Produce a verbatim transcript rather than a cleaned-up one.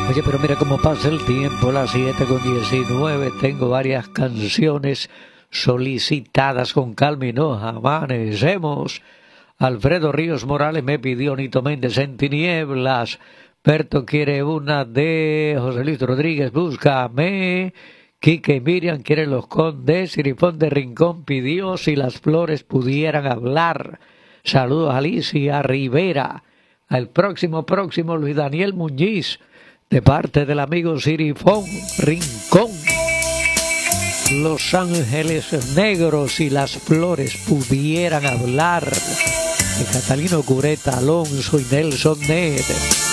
Oye, pero mira cómo pasa el tiempo, las siete con diecinueve, tengo varias canciones solicitadas con calma y nos amanecemos. Alfredo Ríos Morales me pidió Nito Méndez en Tinieblas. Berto quiere una de José Luis Rodríguez, Búscame. Quique y Miriam quieren Los Condes. Sirifón de Rincón pidió Si las flores pudieran hablar. Saludos a Alicia Rivera. Al próximo, próximo Luis Daniel Muñiz, de parte del amigo Sirifón Rincón. Los Ángeles Negros, Si las flores pudieran hablar, de Catalino Cureta Alonso y Nelson Ned.